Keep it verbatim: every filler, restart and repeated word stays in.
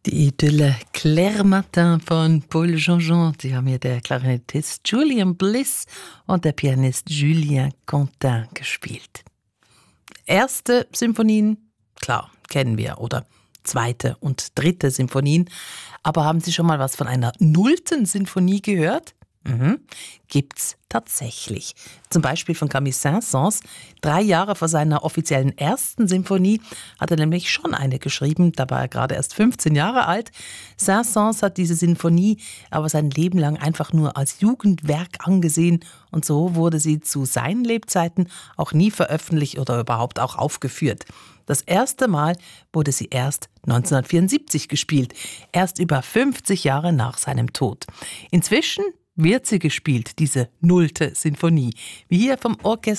Die Idylle Claire Martin von Paul Jean-Jean, die haben mir der Klarinettist Julian Bliss und der Pianist Julien Contin gespielt. Erste Symphonien, klar, kennen wir, oder zweite und dritte Symphonien. Aber haben Sie schon mal was von einer nullten Sinfonie gehört? Mhm. Gibt's tatsächlich. Zum Beispiel von Camille Saint-Saëns. Drei Jahre vor seiner offiziellen ersten Sinfonie hat er nämlich schon eine geschrieben. Da war er gerade erst fünfzehn Jahre alt. Saint-Saëns hat diese Sinfonie aber sein Leben lang einfach nur als Jugendwerk angesehen. Und so wurde sie zu seinen Lebzeiten auch nie veröffentlicht oder überhaupt auch aufgeführt. Das erste Mal wurde sie erst neunzehnhundertvierundsiebzig gespielt, erst über fünfzig Jahre nach seinem Tod. Inzwischen wird sie gespielt, diese nullte Sinfonie, wie hier vom Orchestre